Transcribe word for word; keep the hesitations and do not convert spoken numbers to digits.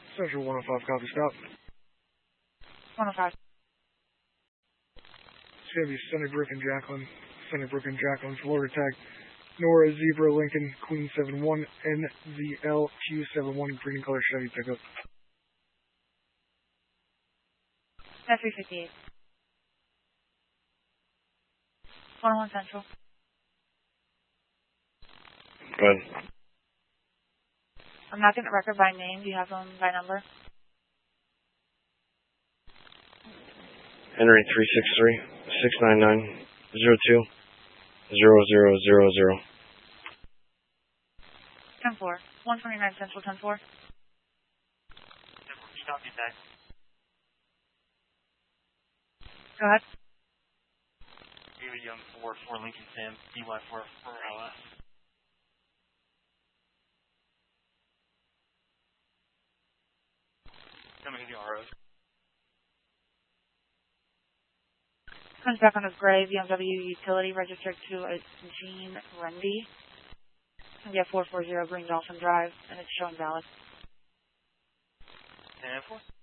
Central one oh five, copy, stop. one oh five. It's going to be Sunnybrook and Jacqueline. Sunnybrook and Jacqueline, Florida tag. Nora Zebra Lincoln Queen seven one N Z L Q seven one green color Chevy pickup. F three fifty-eight. one oh one Central. Go ahead. I'm not getting a record by name. Do you have them by number? Entering three six three, six nine nine, zero two, zero zero zero zero. ten four. one twenty-nine Central, ten four. Stop your tag. Go ahead. David Young four, four Lincoln Sam, D Y four, four L S. Coming to the R O. Comes back on his gray B M W utility registered to a Gene Rendy. And get four forty Green Dolphin Drive, and it's showing valid. ten four.